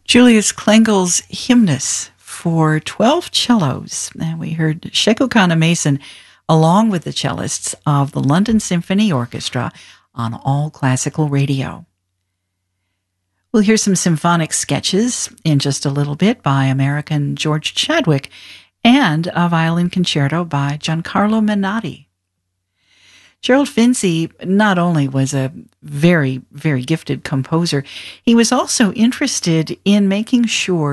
Julius Klengel's Hymnus for 12 cellos. And we heard Sheko Kana-Mason along with the cellists of the London Symphony Orchestra on All Classical Radio. We'll hear some symphonic sketches in just a little bit by American George Chadwick and a violin concerto by Giancarlo Menotti. Gerald Finzi not only was a very, very gifted composer, he was also interested in making sure